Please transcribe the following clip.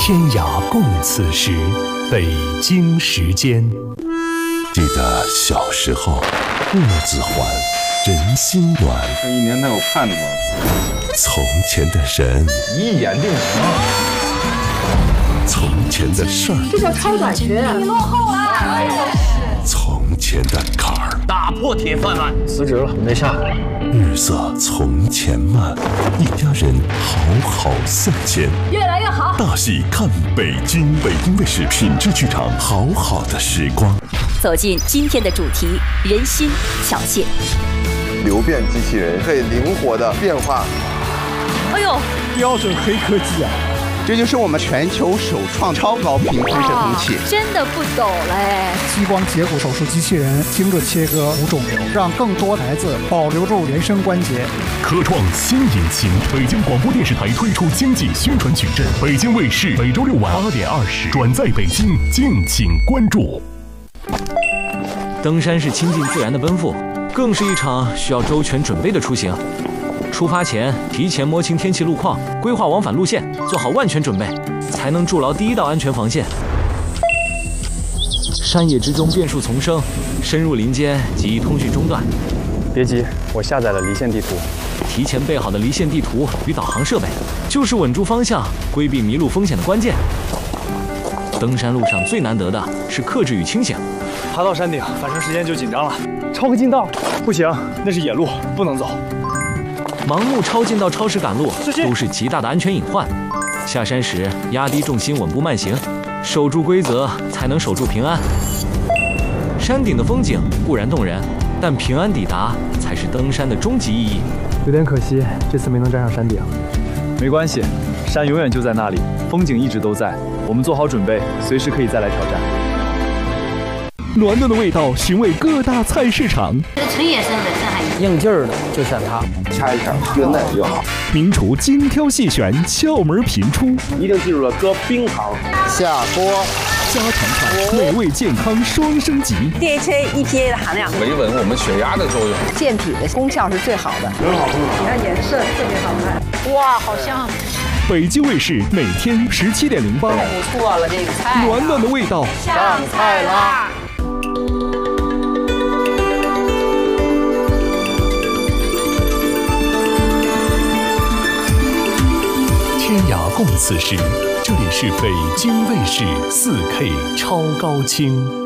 天涯共此时，北京时间。 记得小时候，木子还，人心暖。 这一年他有盼头。 从前的人， 一眼定情。 从前的事儿， 这叫超短裙，你落后了。 从前的坎儿， 打破铁饭碗。 辞职了，没上。 日色从前慢，一家人好好向前， 越来越好。 大戏看北京，北京卫视品质剧场，好好的时光。 走进今天的主题：人心巧线。 流变机器人可以灵活的变化。 哎呦， 标准黑科技啊！ 这就是我们全球首创超高频辐射空气， 真的不抖嘞！ 激光截骨手术机器人精准切割无肿瘤，让更多孩子保留住人生关节。 科创新引擎，北京广播电视台推出经济宣传矩阵，北京卫视每周6晚8点20转载北京，敬请关注。 登山是亲近自然的奔赴，更是一场需要周全准备的出行。出发前，提前摸清天气路况，规划往返路线，做好万全准备，才能筑牢第一道安全防线。山野之中变数丛生，深入林间极易通讯中断。 别急，我下载了离线地图。 提前备好的离线地图与导航设备，就是稳住方向、规避迷路风险的关键。登山路上最难得的是克制与清醒。 爬到山顶，反正时间就紧张了。超个近道，不行，那是野路，不能走。 盲目超近道、超时赶路都是极大的安全隐患。下山时压低重心，稳步慢行，守住规则，才能守住平安。山顶的风景固然动人，但平安抵达才是登山的终极意义。 有点可惜，这次没能站上山顶。没关系，山永远就在那里，风景一直都在。我们做好准备，随时可以再来挑战。 暖暖的味道寻味各大菜市场。 纯野生的深海鱼， 硬劲儿的就像它， 掐一下，越嫩越好。 名厨精挑细选，窍门频出， 一定记住了，搁冰糖。 下锅， 家常菜，美味健康双升级。 DHA、EPA 的含量维稳我们血压的作用， 健脾的功效是最好的。 很好，很好。 你看颜色特别好看，哇，好香！ 北京卫视每天17.08， 不错了，这个菜暖暖的味道， 上菜啦！ 天涯共此时，这里是北京卫视4K 超高清。